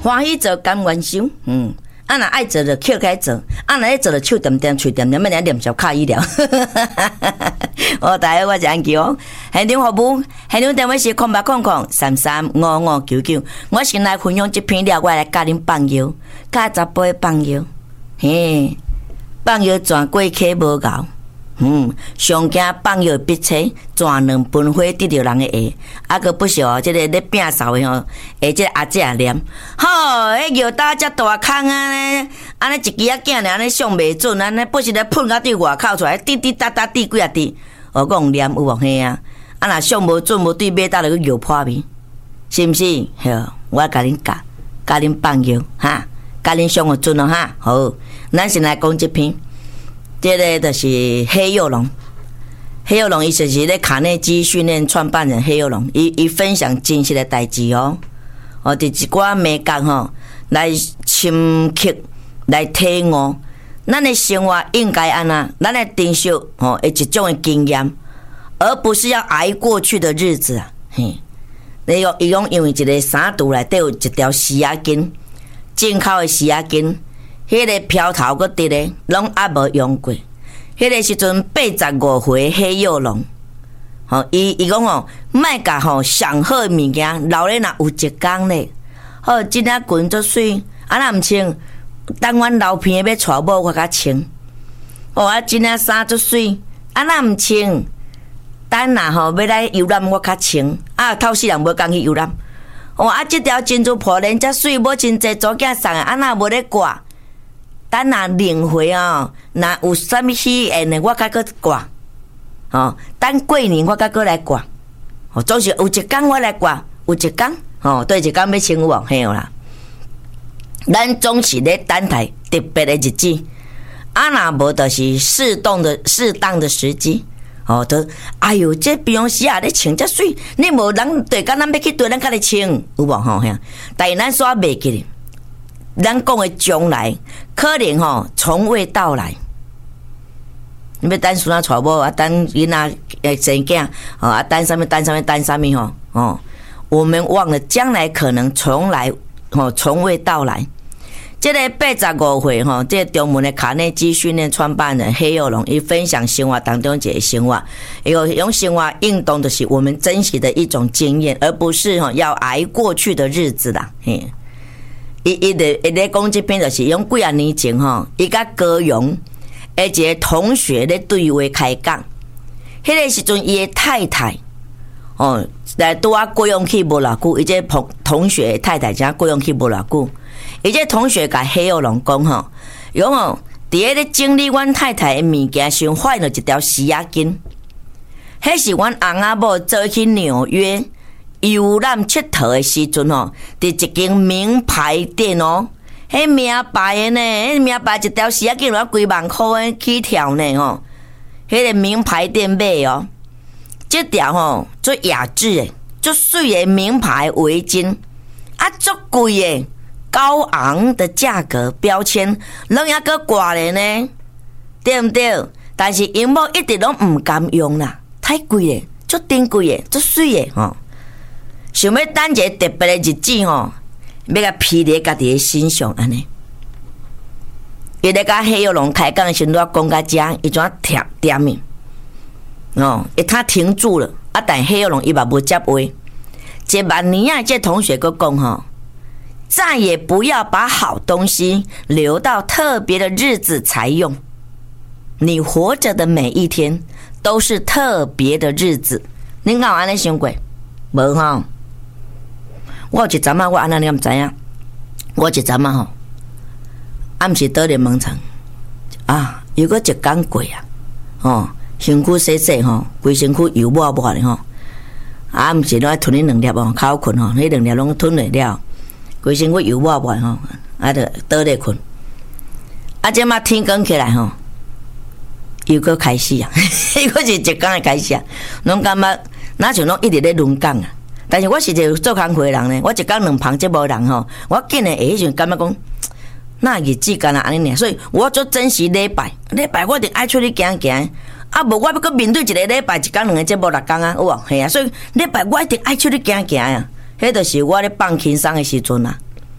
欢喜做甘愿受，啊若爱做就捡起来做，啊若爱做就手点点嘴点点，要念小卡医疗。大家我是安琪现场服务，现场电话是0800335599。我先来分享这篇了，我来教恁放药，教查甫的放药。嘿，放药全过溪无熬。上惊放药必切，全两分火得着人的下，啊个不少这个咧摒扫的吼，这个阿姐念，吼，迄药打遮大空啊，安尼一支啊囝安尼上袂准，安尼不是咧喷到对外口出来，滴滴答答滴几啊滴，我讲念有无嘿啊？啊若上无准无对马搭落去药破味，是毋是？好，我甲恁教恁放药哈，教恁上有准咯哈。好，咱先来讲这篇。这个就是黑幼龙，黑幼龙伊就是咧卡内基训练创办人黑幼龙，伊分享真实的代志哦，伫一寡美感吼来深刻来体悟，咱的生活应该安那，咱来珍惜吼一种的经验，而不是要挨过去的日子啊。嘿，伊讲因为一个衫肚内底有一条丝仔筋，进口的丝仔筋。迄个飘头佫直咧，拢还无用过。迄个时阵85岁黑幼龙，伊讲莫甲上好的物件留咧，若有一天咧，真正裙足水，若毋穿，等阮老片要娶某我甲穿。真正衫足水，若毋穿，等若要来游览我甲穿。透死人无讲去游览。即条珍珠破链遮水，无真济祖囝送的，若无咧挂。等若领回若有啥物喜宴的，我甲佫挂，等过年我甲佫来挂，总是有一天我来挂，有一天，对一天要穿有无？嘿有啦，咱总是咧等待特别的日子，若无就是适当的时机，都哎哟，这比方时咧穿遮水，你无人对甲咱要去对咱甲你穿，有无？但是咱煞袂记哩。咱讲的将来可能从未到来，你要等孙仔娶某等囡仔生囝等啥物我们忘了将来可能从未到来。这个85岁这个中文的卡内基训练创办人黑幼龙，伊分享生活当中一个生活，用生活运动就是我们珍惜的一种经验，而不是要挨过去的日子啦。伊咧讲这篇就是用几啊年前伊甲高雄一个同学咧对话开讲，迄个时阵伊的太太来拄啊过用去无偌久，伊这同学的太太正过用去无偌久，伊这同学甲黑幼龙讲伫迄咧整理阮太太的物件时，发现了一条丝仔筋，迄是阮翁仔某做去纽约。游览佚佗的时阵伫一间名牌店迄名牌的呢，迄名牌一条丝仔竟然几万块起跳呢迄个名牌店买这条做雅致的、做水的名牌围巾足贵的、高昂的价格标签，拢还佫挂咧呢，对毋对？但是因某一直拢毋敢用啦，太贵了，足珍贵的、足水的想要等一个特别的日子要甲披在家己的身上安尼。伊咧甲黑幼龙开讲的时阵，我讲到遮，伊怎点名他停住了但黑幼龙伊嘛无接话。这万年啊，这同学佫讲再也不要把好东西留到特别的日子才用。你活着的每一天都是特别的日子。恁敢有安尼想过？无我有一阵我安那你敢知影？我一阵暗时倒咧门床又搁一工过身躯洗洗规身躯油抹抹咧毋是拢吞迄2粒口困迄2粒拢吞落了，规身躯油抹抹就倒咧困。这马天光起来又搁开始又搁是一工的开始拢感觉哪像拢一直咧轮岗但是我是一个做工课的人呢，我一工2旁这无人我竟然会迄阵感觉讲，那日子干那安尼尔，所以我做珍惜礼拜我一定爱出去行行，无我要搁面对一个礼拜1工2个这无6工有无？嘿所以礼拜我一定爱出去行行迄就是我咧放轻松的时阵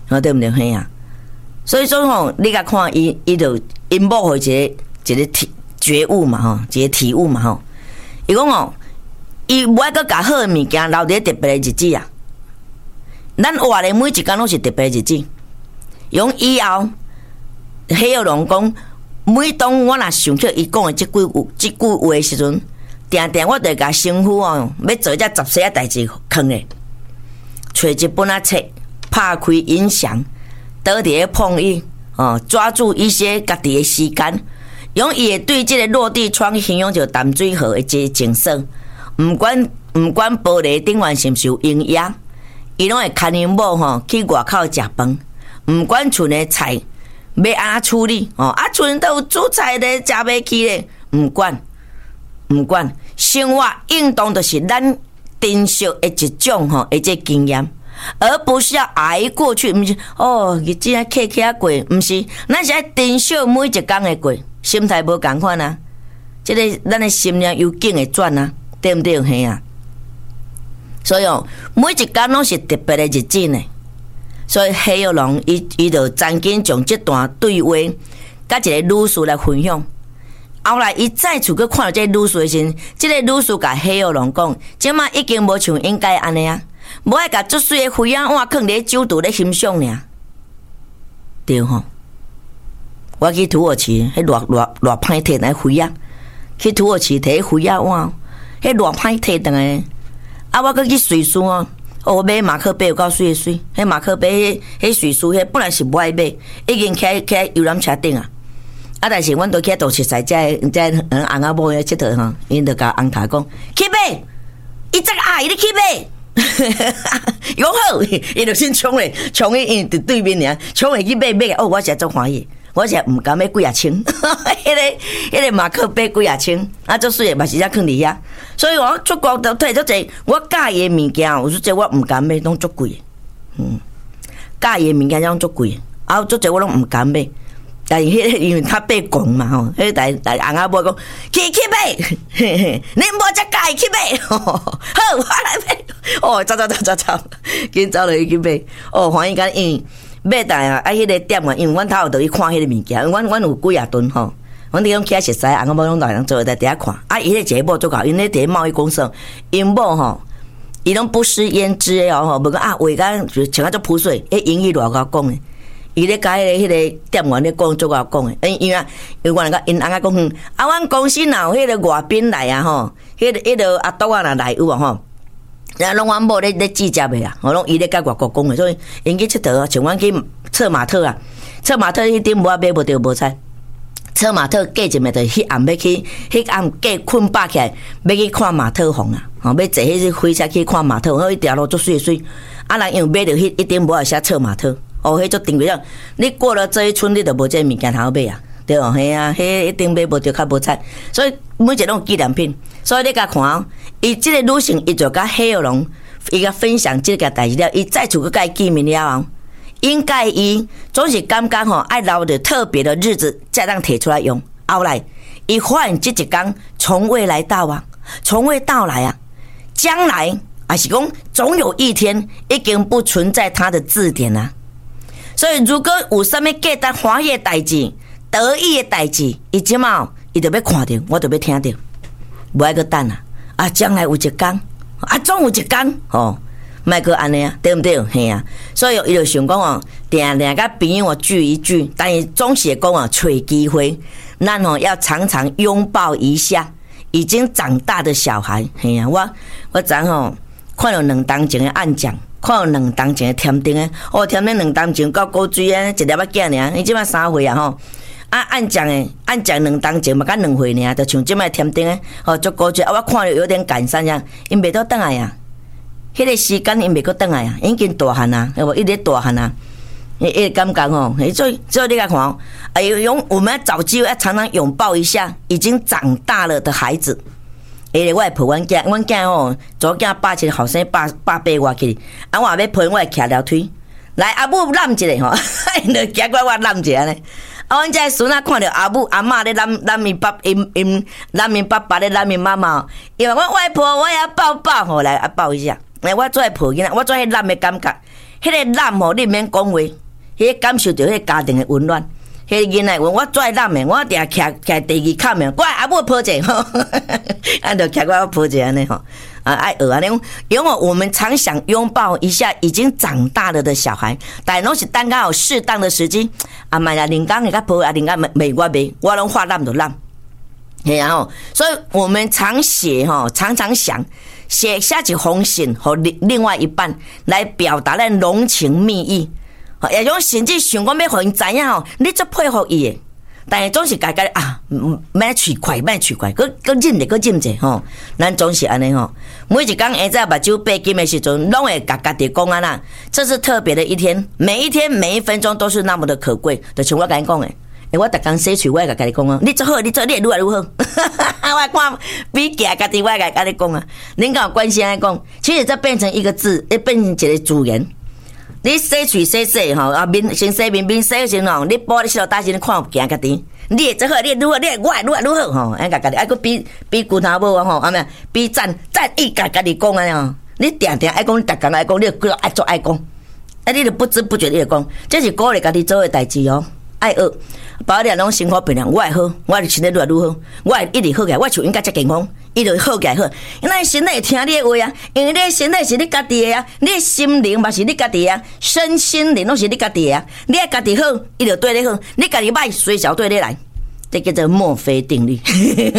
对不对？嘿啊，所以说吼，你甲看伊就因某的一个觉悟嘛吼，一个体悟嘛吼。伊讲吼，伊无爱佮甲好的物件留伫特别的日子啊。咱活的每一天拢是特别的日子。用以后，黑幼龙讲，每当我若想起伊讲的即句话的时阵，定定我就甲师傅哦，要做只十世啊代志藏的，找一本啊册，拍开音响，倒伫咧碰伊哦，抓住一些家己的时间，用伊会对即个落地窗形容着淡水河的即个景色，毋管玻璃顶面是毋是有营养，伊拢会牵因某吼去外口食饭，毋管厝的菜要安怎处理哦，厝都有煮菜咧，食袂起咧，毋管，生活运动就是咱珍惜的一种吼，一个经验，而不是要挨过去，毋是哦，日子啊客啊过，毋是，咱是要珍惜每一天的过，心态无共款啊，即个咱的心念有劲会转啊，对毋对？嘿啊，所以哦，每一天拢是特别的日子呢。所以黑幼龙伊就曾经将这段对话甲一个女士来分享，后来伊再次去看到这个女士的时候，这个女士甲黑幼龙讲，即马已经无像应该安尼啊，无爱甲足水的灰仔碗放伫酒桌咧欣赏尔，对吼？我去土耳其，迄偌歹摕来灰仔，去土耳其摕灰仔碗，迄偌歹摕倒来，我搁去瑞士哦。哦，买马克杯有够水的水，迄马克杯迄瑞士迄本来是不爱买，已经徛游览车顶啊。但是阮都徛倒熟菜，在翁仔某遐佚佗吼，因就甲翁头讲去买，伊这个阿姨你去买，讲好，伊就先冲去因伫对面尔，冲去买哦，我实在足欢喜。我是毋敢要几啊千，迄个马克杯几啊千，足水诶嘛是只放伫遐，所以我出国都摕足济，我介意诶物件，有足济我毋敢买，拢足贵诶，介意诶物件拢足贵，足济我拢毋敢买，但是迄个因为较被讲嘛吼，迄个翁仔某讲去买，你无只介意去买，好我来买，哦走，紧走落去买，哦欢喜甲因。买大啊！迄个店啊，因为阮头有倒去看迄个物件，阮有几啊吨吼，阮伫种起熟悉，翁某拢大人做在底下看。伊迄个一某做搞，因咧伫贸易公司，因某吼，伊拢不食胭脂诶吼，无讲话甲就穿啊足朴水，英语偌甲讲诶，伊咧甲迄个店员咧讲足甲讲诶，因为我人甲因翁仔讲，阮公司若有迄个外宾来啊吼，迄个阿督啊若来有啊吼。然后拢阮某咧记者的啊，我拢伊咧甲外国讲的，所以因去佚佗啊，像阮去策马特啊，策马特迄顶无买无着无菜，策马特过一暝就迄暗要去，迄暗过困饱起来，要去看马特峰啊，要坐迄只火车去看马特峰，迄条路足水，人因买着迄一顶无也写策马特，迄足定位了，你过了这一村你就无这物件通买啊。对哦，嘿啊，迄一定买无着较无彩，所以每一种纪念品，所以你甲看哦，伊即个女性伊就甲黑幼龙，伊甲分享即个代志了，伊再次去甲伊见面了后，应该伊总是感觉吼爱留着特别的日子才当摕出来用。后来伊发现即一天从未来到啊，从未到来啊，将来还是讲总有一天已经不存在他的字典啊。所以如果有啥物价值欢喜的代志，得意的代志，伊即马伊就要看到，我就要听到，无爱搁等啊！将来有一天，总有一天，莫搁安尼啊，对毋对？嘿啊！所以伊就想讲哦，定甲朋友聚一聚，但是总是讲哦，找机会，咱要常常拥抱一下已经长大的小孩。嘿啊！我昨看到2当前的暗奖。看有2当前的添丁诶，添丁2当前到高水啊，一粒仔囝尔，伊即摆3岁啊吼。按奖2当前嘛，甲2岁尔，就像即摆添丁诶，足高水我看了有点感伤呀，因袂倒转来啊，迄个时间因袂搁转来啊，已经大汉啊，有无？伊咧大汉啊，伊感觉所以你来看我们要找机会，要常常拥抱一下已经长大了的孩子。我会陪阮囝左囝8一个后生8外去，我要陪我徛条腿，来阿母揽一个因就行过我揽一个呢。阮这孙仔看到阿母阿嬷咧揽伊爸揽伊爸爸咧揽伊妈妈，因为我外婆我也要抱来抱一下，我做陪囡仔，我做迄揽的感觉，迄个揽你免讲话， 迄感受到迄家庭的温暖。迄囡仔问我做揽的，我定徛第二坎的，我阿母抱者吼，按着徛我抱者安尼吼，爱学安尼，因为我们常想拥抱一下已经长大了的小孩，但拢是等到有适当的时机，妈呀，人家会较抱，人家袂我袂，我拢话揽就揽，然后，所以我们常写吼，常常想写下一封信和另外一半来表达咱浓情蜜意。也种甚至想讲要互因知影吼，你足佩服伊诶，但是总是家啊，莫取快，莫取快，搁忍者吼，咱总是安尼吼。每一工下早目睭闭紧的时阵，拢会家己讲啊啦，这是特别的一天，每一天每一分钟都是那么的可贵。就像我甲你讲诶，我逐工洗喙，我会甲你讲啊，你做好，你做，你会愈来愈好。我看比家己，我会甲你讲啊，恁敢有关系安尼讲？其实这变成一个字，变成一个字眼。你洗喙洗吼，啊面先洗面洗先吼，你玻璃洗到大时你看行家己，你会做好，你会愈好，你会我会愈好吼，安家己，还佫比骨头母吼，啊咩比赞意家己讲安尼吼，你定爱讲，你逐工爱讲，你就爱做爱讲，你就不知不觉你就讲，这是鼓励家己做的代志哦，爱学，包你拢生活平衡，我会好，我就身体愈来愈好，我会一直好起来，我就应该才健康。伊就好起来好，因为身体会听你的话啊，因为你的身体是你家己的啊，你的心灵嘛是你家己的啊，身心灵拢是你家己的啊，你爱家己好，伊就对你好，你家己歹，随小对你来，这叫做墨菲定律，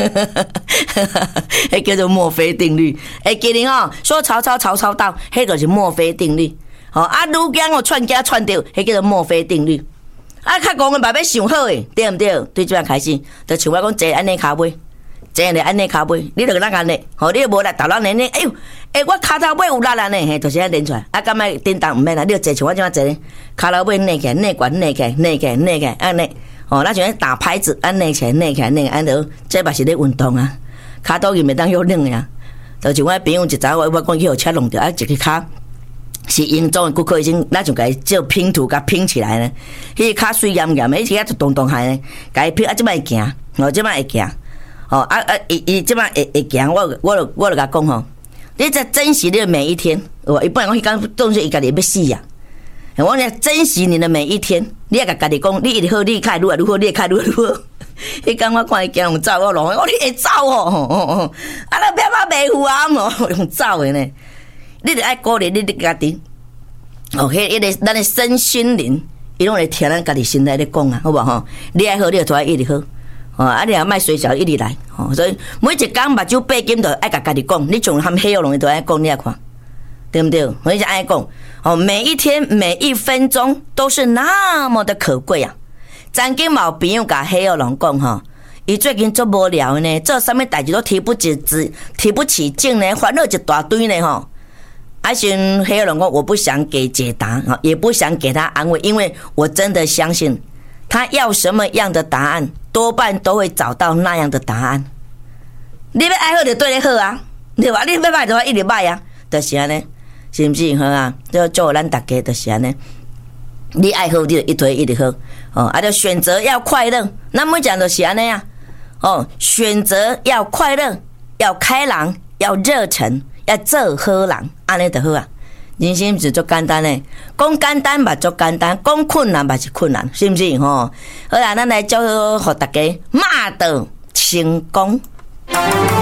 迄叫做墨菲定律。记得哦，说曹操到，迄就是墨菲定律。哦，啊，愈讲哦串家串着，迄叫做墨菲定律。啊，较讲的嘛要想好诶，对毋对？对这样开始，就像我讲坐安尼骹尾。真诶，安尼骹尾，你著咱安尼，吼，你无力打咱呢？哎呦，我骹头尾有力安尼，嘿，就是安练出来。啊，敢若叮当毋免啦，你著坐像我这样坐呢，骹头尾内起来，内悬，内起来，内起来，内起来，安尼。哦，咱像打拍子，安内起来，内起来，内安尼，这嘛是咧运动啊。骹肚伊袂当休冷呀。就像我朋友一早我讲去互车弄着，啊，一个骹是英总的骨科医生，咱就甲伊做拼图，甲拼起来呢。迄个骹水严严的，迄个就动动下呢，甲伊拼啊，即摆会行，哦，即摆会行。哦伊即摆会行，我就甲讲吼，你在珍惜你的每一天。我一般我迄讲当作伊家己要死啊！我讲珍惜你的每一天，你要甲家己讲，你一直好，你开愈来愈好，你开愈来愈好。迄讲我看伊行用走，我讲你会走哦，啊，那别嘛袂赴啊，用走的呢。你得爱鼓励你家己。哦，迄个咱的身心灵，伊拢会听咱家己身体咧讲啊，好无吼？你爱好，你就拖一直好。哦，啊，你也莫随小一直来，哦，所以每一工目睭闭紧，就爱甲家己讲，你像含黑龙伊都爱讲，你来看，对不对？我就爱讲，哦，每一天每一分钟都是那么的可贵啊！曾经嘛有朋友甲黑龙讲吼，伊最近足无聊呢，做啥物代志都提不起劲呢，烦恼一大堆呢吼。啊，先黑龙讲，我不想给解答，也不想给他安慰，因为我真的相信。他要什么样的答案，多半都会找到那样的答案。你要爱好就对你好啊，对吧？你要歹就一直歹啊，就是安尼，是不是好啊？就祝咱大家就是安尼。你爱好你就一推一直好，哦，啊，就选择要快乐。那么讲就是安尼啊，哦，选择要快乐，要开朗，要热忱，要做好人，安尼就好啊。人生不是足简单诶，讲简单嘛足简单，讲困难嘛是困难，是不是吼？好啦，咱来祝福大家马到成功。